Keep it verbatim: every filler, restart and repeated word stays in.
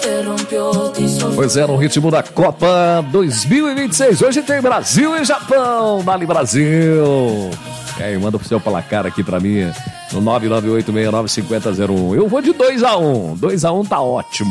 Pois é, no ritmo da Copa dois mil e vinte e seis. Hoje tem Brasil e Japão. Dali Brasil. E aí, manda o seu placar aqui pra mim no nove nove oito seis nove cinco zero zero um. Eu vou de dois a um. dois a um tá ótimo.